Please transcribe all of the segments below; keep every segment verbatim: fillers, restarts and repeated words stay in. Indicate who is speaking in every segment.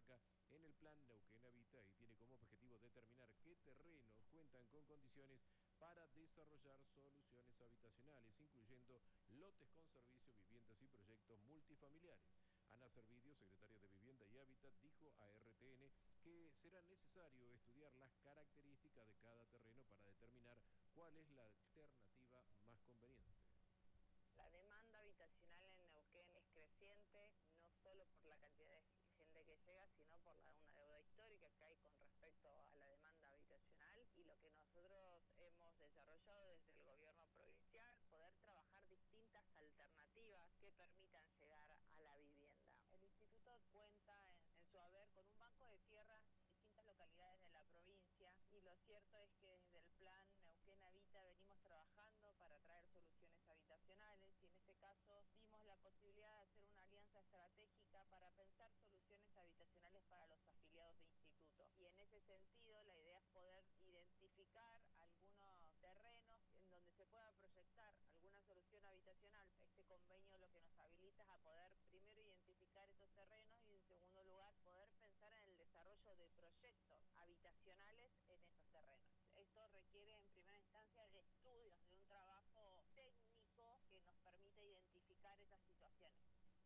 Speaker 1: enmarca en el Plan Neuquén Habita y tiene como objetivo determinar qué terrenos cuentan con condiciones para desarrollar soluciones habitacionales, incluyendo lotes con servicios, viviendas y proyectos multifamiliares. Ana Servidio, secretaria de Vivienda y Hábitat, dijo a R T N que será necesario estudiar las características de cada terreno para determinar cuál es la alternativa más conveniente.
Speaker 2: La demanda habitacional en Neuquén es creciente, no solo por la cantidad de gente que llega, sino por la, una deuda histórica que hay con respecto a la demanda habitacional, y lo que nosotros hemos desarrollado desde el gobierno provincial, poder trabajar distintas alternativas que permitan llegar a la vivienda. El instituto cuenta en, en su haber con un banco de tierras en distintas localidades de la provincia, y lo cierto es que desde el plan Neuquén Habita venimos trabajando para traer soluciones habitacionales, y en este caso vimos la posibilidad de hacer una alianza estratégica para pensar soluciones habitacionales para los afiliados de instituto. Y en ese sentido la idea es poder identificar algunos terrenos en donde se pueda proyectar alguna solución habitacional. Este convenio lo que nos habilita es a poder primero identificar esos terrenos y en segundo lugar poder pensar en el desarrollo de proyectos habitacionales en esos terrenos. Esto requiere en primera instancia de estudios, de un trabajo técnico que nos permite identificar esas situaciones.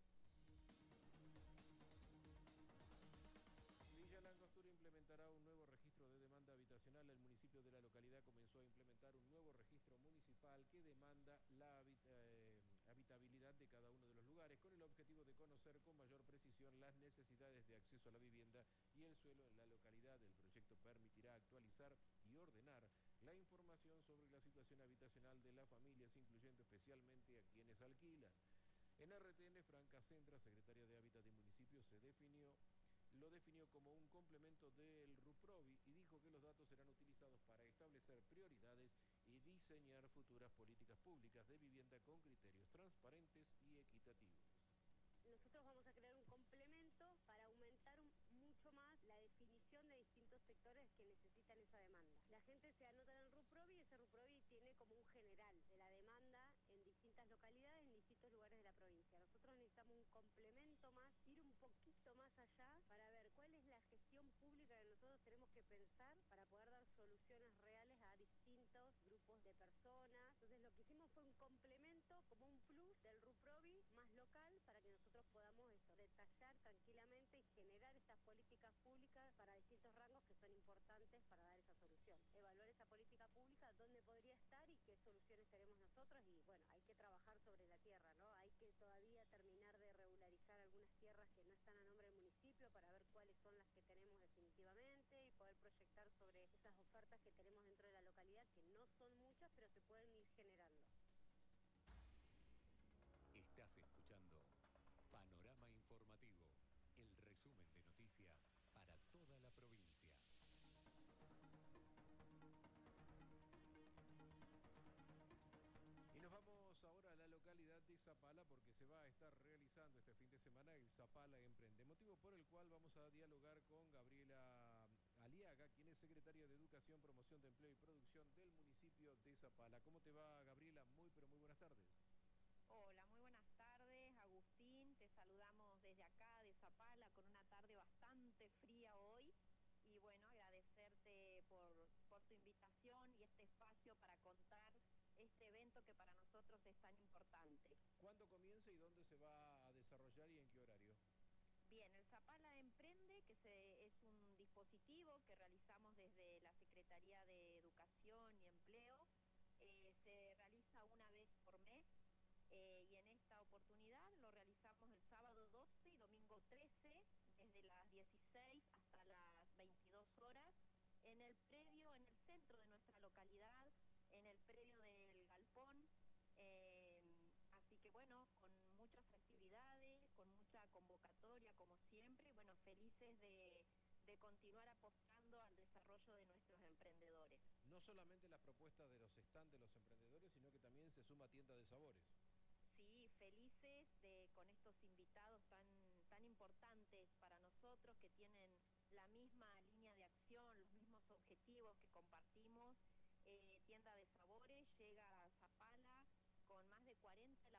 Speaker 1: Villa Langostura implementará un nuevo registro de demanda habitacional. El municipio de la localidad comenzó a implementar un nuevo registro municipal que demanda la habit eh, habitabilidad de cada uno de los lugares, con el objetivo de conocer con mayor precisión las necesidades de acceso a la vivienda y el suelo en la localidad. El proyecto permitirá actualizar y ordenar la información sobre la situación habitacional de las familias, incluyendo especialmente a quienes alquilan. En R T N, Franca Centra, secretaria de Hábitat y Municipio, se definió lo definió como un complemento del RUPROVI y dijo que los datos serán utilizados para establecer prioridades y diseñar futuras políticas públicas de vivienda con criterios transparentes y equitativos.
Speaker 3: Nosotros vamos a crear un complemento para aumentar un, mucho más la definición de distintos sectores que necesitan esa demanda. La gente se anota en el RUPROVI y ese RUPROVI tiene como un general de la demanda en distintas localidades, en distintos lugares de la provincia. Nosotros necesitamos un complemento más, ir un poquito más allá para ver cuál es la gestión pública que nosotros tenemos que pensar para poder dar soluciones reales a distintos grupos de personas. Entonces lo que hicimos fue un complemento como un plus del RUPROVI más local para que nosotros podamos esto, detallar tranquilamente y generar estas políticas públicas para distintos rangos que son importantes para dar esa solución. Evaluar esa política pública, dónde podría estar y qué soluciones tenemos nosotros, y bueno, hay que trabajar sobre la tierra, ¿no? Hay que todavía terminar de regularizar algunas tierras que no están a nombre del municipio para ver cuáles son las que tenemos definitivamente y poder proyectar sobre esas ofertas que tenemos dentro de la localidad, que no son muchas, pero se pueden ir generando.
Speaker 4: Estás escuchando Panorama Informativo, el resumen de noticias para toda la provincia.
Speaker 1: Y nos vamos ahora a la localidad de Zapala porque se va a estar realizando este fin de semana el Zapala Emprende, motivo por el cual vamos a dialogar con Gabriela Aliaga, quien es secretaria de Educación, Promoción de Empleo y Producción del municipio de Zapala. ¿Cómo te va, Gabriela? Muy, pero muy buenas tardes.
Speaker 5: Hola, muy buenas tardes, Agustín. Te saludamos desde acá, de Zapala, con una tarde bastante fría hoy. Y bueno, agradecerte por, por tu invitación y este espacio para contar este evento que para nosotros es tan importante.
Speaker 1: ¿Cuándo comienza y dónde se va a desarrollar y en qué horario?
Speaker 5: Bien, el Zapala Emprende, que se, es un dispositivo que realizamos desde la Secretaría de Educación y Empleo, eh, se realiza una vez por mes. Eh, y en esta oportunidad lo realizamos el sábado doce y domingo trece, desde las dieciséis hasta las veintidós horas, en el predio, en el centro de nuestra localidad, en el predio del Galpón. Eh, así que bueno, con muchas actividades, con mucha convocatoria como siempre, y bueno, felices de, de continuar apostando al desarrollo de nuestros emprendedores.
Speaker 1: No solamente las propuestas de los stands de los emprendedores, sino que también se suma tienda de sabores.
Speaker 5: Sí, felices de con estos invitados tan, tan importantes para nosotros, que tienen la misma línea de acción, los mismos objetivos que compartimos. Eh, tienda de sabores llega a Zapala con más de cuarenta